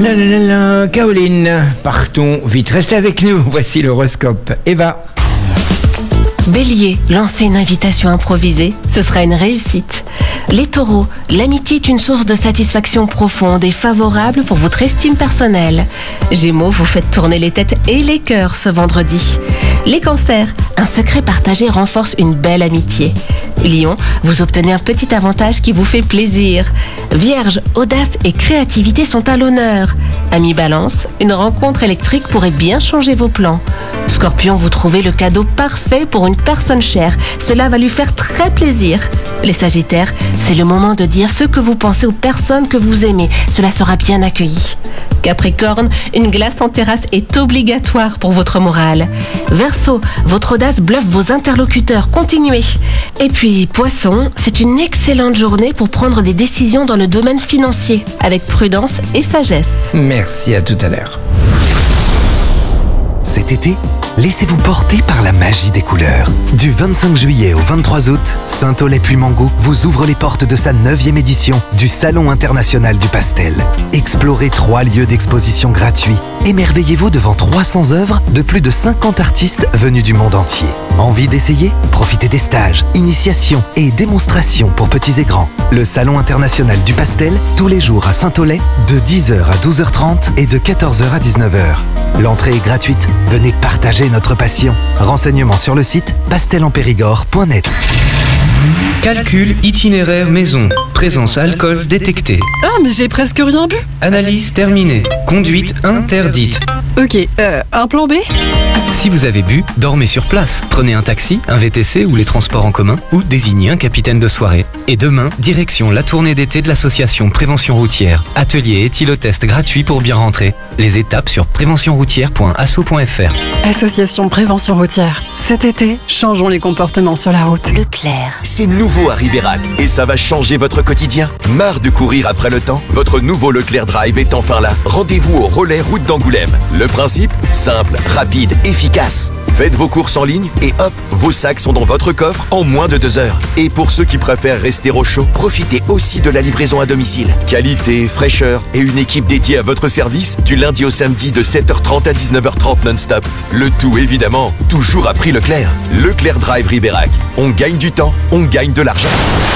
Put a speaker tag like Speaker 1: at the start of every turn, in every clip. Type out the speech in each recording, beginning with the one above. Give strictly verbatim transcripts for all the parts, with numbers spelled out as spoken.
Speaker 1: La la la la, Caroline, partons vite, restez avec nous, voici l'horoscope. Eva.
Speaker 2: Bélier, lancez une invitation improvisée, ce sera une réussite. Les taureaux, l'amitié est une source de satisfaction profonde et favorable pour votre estime personnelle. Gémeaux, vous faites tourner les têtes et les cœurs ce vendredi. Les cancers, un secret partagé renforce une belle amitié. Lion, vous obtenez un petit avantage qui vous fait plaisir. Vierge, audace et créativité sont à l'honneur. Amis Balance, une rencontre électrique pourrait bien changer vos plans. Scorpion, vous trouvez le cadeau parfait pour une personne chère. Cela va lui faire très plaisir. Les Sagittaires, c'est le moment de dire ce que vous pensez aux personnes que vous aimez. Cela sera bien accueilli. Capricorne, une glace en terrasse est obligatoire pour votre morale. Verseau, votre audace bluffe vos interlocuteurs. Continuez. Et puis, Poisson, c'est une excellente journée pour prendre des décisions dans le domaine financier, avec prudence et sagesse.
Speaker 1: Merci, à tout à l'heure.
Speaker 3: Cet été, laissez-vous porter par la magie des couleurs. Du vingt-cinq juillet au vingt-trois août, Saint-Aulay-Puymango vous ouvre les portes de sa neuvième édition du Salon international du pastel. Explorez trois lieux d'exposition gratuits. Émerveillez-vous devant trois cents œuvres de plus de cinquante artistes venus du monde entier. Envie d'essayer ? Profitez des stages, initiations et démonstrations pour petits et grands. Le Salon international du pastel, tous les jours à Saint-Aulay, de dix heures à douze heures trente et de quatorze heures à dix-neuf heures. L'entrée est gratuite. Venez partager notre passion. Renseignements sur le site pastel en périgord point net.
Speaker 4: Calcul itinéraire maison. Présence alcool détectée.
Speaker 5: Ah, mais j'ai presque rien bu.
Speaker 4: Analyse terminée. Conduite interdite.
Speaker 5: Ok, euh, un plan B ?
Speaker 4: Si vous avez bu, dormez sur place. Prenez un taxi, un V T C ou les transports en commun ou désignez un capitaine de soirée. Et demain, direction la tournée d'été de l'association Prévention Routière. Atelier et éthylotest gratuit pour bien rentrer. Les étapes sur prévention routière point asso point f r.
Speaker 5: Association Prévention Routière. Cet été, changeons les comportements sur la route.
Speaker 2: Leclerc.
Speaker 6: C'est nouveau à Ribérac et ça va changer votre quotidien. Marre de courir après le temps ? Votre nouveau Leclerc Drive est enfin là. Rendez-vous au relais route d'Angoulême. Le principe ? Simple, rapide, efficace. Faites vos courses en ligne et hop, vos sacs sont dans votre coffre en moins de deux heures. Et pour ceux qui préfèrent rester au chaud, profitez aussi de la livraison à domicile. Qualité, fraîcheur et une équipe dédiée à votre service du lundi au samedi de sept heures trente à dix-neuf heures trente non-stop. Le tout évidemment, toujours à prix Leclerc. Leclerc Drive Ribérac. On gagne du temps, on gagne de l'argent.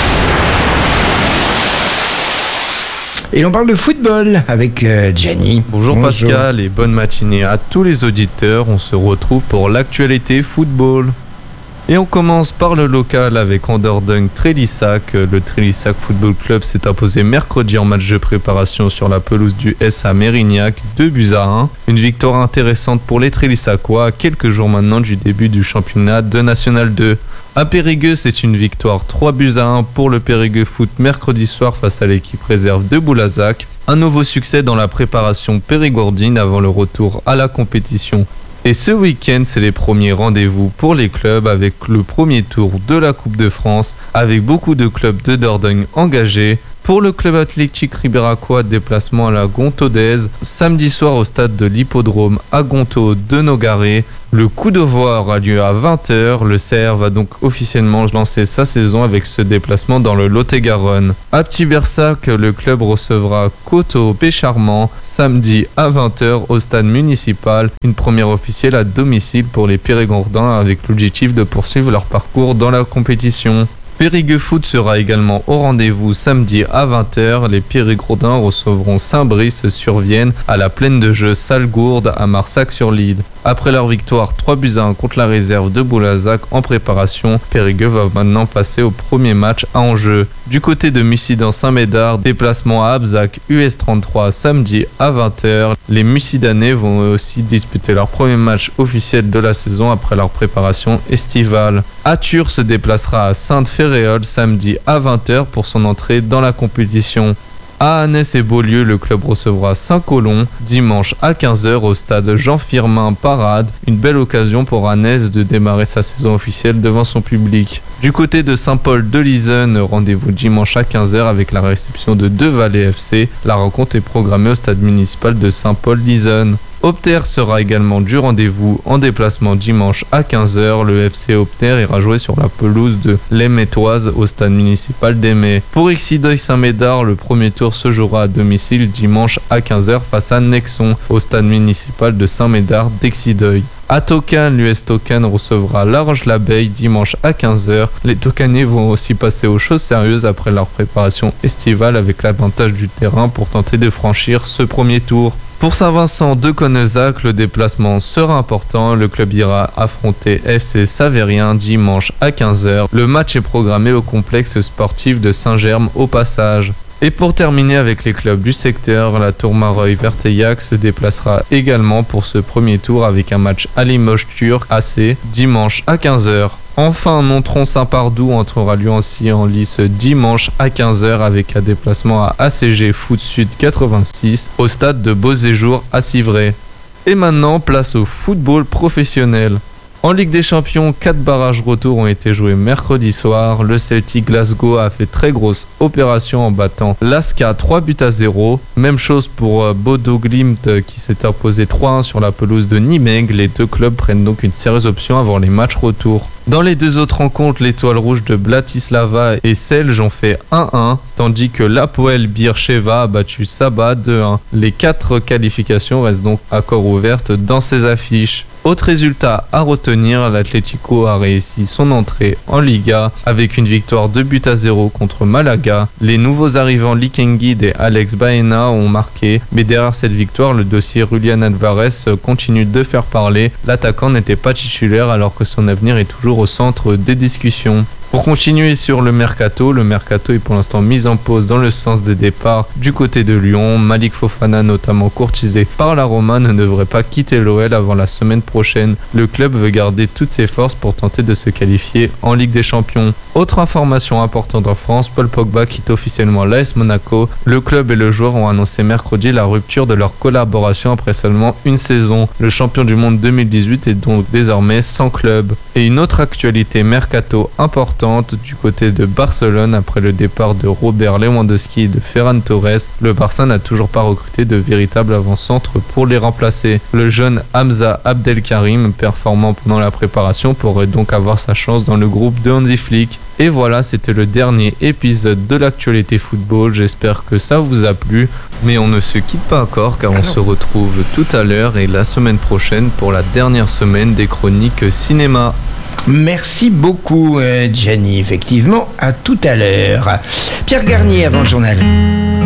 Speaker 1: Et l'on parle de football avec euh, Gianni.
Speaker 7: Bonjour, Bonjour Pascal et bonne matinée à tous les auditeurs. On se retrouve pour l'actualité football. Et on commence par le local avec Anderdonk Trélissac. Le Trélissac Football Club s'est imposé mercredi en match de préparation sur la pelouse du S A Mérignac, deux buts à un. Une victoire intéressante pour les Trélissacois à quelques jours maintenant du début du championnat de National deux. À Périgueux, c'est une victoire trois buts à un pour le Périgueux Foot mercredi soir face à l'équipe réserve de Boulazac. Un nouveau succès dans la préparation périgourdine avant le retour à la compétition. Et ce week-end, c'est les premiers rendez-vous pour les clubs avec le premier tour de la Coupe de France, avec beaucoup de clubs de Dordogne engagés. Pour le club athlétique ribéracois, déplacement à la Gontaudaise, samedi soir au stade de l'Hippodrome à Gontaud de Nogaret. Le coup d'envoi aura lieu à vingt heures. Le C R va donc officiellement lancer sa saison avec ce déplacement dans le Lot-et-Garonne. À Petit-Bersac, le club recevra Coteau-Pécharmant samedi à vingt heures au stade municipal. Une première officielle à domicile pour les Périgordins avec l'objectif de poursuivre leur parcours dans la compétition. Périgueux Foot sera également au rendez-vous samedi à vingt heures. Les Périgourdins recevront Saint-Brice-sur-Vienne à la plaine de jeu Salgourde à Marsac-sur-l'Île. Après leur victoire trois buts à un contre la réserve de Boulazac en préparation, Périgueux va maintenant passer au premier match à enjeu. Du côté de Mussidan-Saint-Médard, déplacement à Abzac U S trente-trois samedi à vingt heures. Les Mussidanais vont aussi disputer leur premier match officiel de la saison après leur préparation estivale. Athur se déplacera à Sainte-Féréole samedi à vingt heures pour son entrée dans la compétition. À Annès et Beaulieu, le club recevra Saint-Colomb dimanche à quinze heures au stade Jean-Firmin Parade. Une belle occasion pour Annès de démarrer sa saison officielle devant son public. Du côté de Saint-Paul de Lisonne, rendez-vous dimanche à quinze heures avec la réception de Deux-Vallées F C. La rencontre est programmée au stade municipal de Saint-Paul-Lisonne. Opter sera également du rendez-vous en déplacement dimanche à quinze heures. Le F C Opter ira jouer sur la pelouse de l'Émétoise au stade municipal d'Émée. Pour Exideuil Saint-Médard, le premier tour se jouera à domicile dimanche à quinze heures face à Nexon au stade municipal de Saint-Médard d'Exideuil. À Tocan, l'U S Tocan recevra l'Arche-l'Abeille dimanche à quinze heures. Les Tocanais vont aussi passer aux choses sérieuses après leur préparation estivale avec l'avantage du terrain pour tenter de franchir ce premier tour. Pour Saint-Vincent de Connezac, le déplacement sera important. Le club ira affronter F C Savérien dimanche à quinze heures. Le match est programmé au complexe sportif de Saint-Germe au passage. Et pour terminer avec les clubs du secteur, la Tourmareuil-Verteillac se déplacera également pour ce premier tour avec un match à Limoges-Turc A C dimanche à quinze heures. Enfin, Nontron-Saint-Pardoux entrera lui aussi en lice dimanche à quinze heures avec un déplacement à A C G Foot Sud quatre-vingt-six au stade de Beauséjour à Civray. Et maintenant, place au football professionnel. En Ligue des Champions, quatre barrages retour ont été joués mercredi soir. Le Celtic Glasgow a fait très grosse opération en battant l'A S C A trois buts à zéro. Même chose pour Bodo Glimt qui s'est imposé trois un sur la pelouse de Nimègue. Les deux clubs prennent donc une sérieuse option avant les matchs retour. Dans les deux autres rencontres, l'étoile rouge de Bratislava et Celje ont fait un un, tandis que l'Hapoel Beersheva a battu Saba deux un. Les quatre qualifications restent donc encore ouvertes dans ces affiches. Autre résultat à retenir, l'Atlético a réussi son entrée en Liga avec une victoire deux buts à zéro contre Malaga. Les nouveaux arrivants Likenguid et Alex Baena ont marqué, mais derrière cette victoire, le dossier Julián Álvarez continue de faire parler. L'attaquant n'était pas titulaire alors que son avenir est toujours au centre des discussions. Pour continuer sur le Mercato, le Mercato est pour l'instant mis en pause dans le sens des départs du côté de Lyon. Malik Fofana, notamment courtisé par la Roma, ne devrait pas quitter l'O L avant la semaine prochaine. Le club veut garder toutes ses forces pour tenter de se qualifier en Ligue des Champions. Autre information importante en France, Paul Pogba quitte officiellement l'A S Monaco. Le club et le joueur ont annoncé mercredi la rupture de leur collaboration après seulement une saison. Le champion du monde deux mille dix-huit est donc désormais sans club. Et une autre actualité Mercato importante du côté de Barcelone après le départ de Robert Lewandowski et de Ferran Torres. Le Barça n'a toujours pas recruté de véritables avant-centres pour les remplacer. Le jeune Hamza Abdelkarim, performant pendant la préparation, pourrait donc avoir sa chance dans le groupe de Hansi Flick. Et voilà, c'était le dernier épisode de l'actualité football. J'espère que ça vous a plu. Mais on ne se quitte pas encore car on se retrouve tout à l'heure et la semaine prochaine pour la dernière semaine des chroniques cinéma.
Speaker 1: Merci beaucoup, euh, Gianni. Effectivement, à tout à l'heure. Pierre Garnier avant le journal.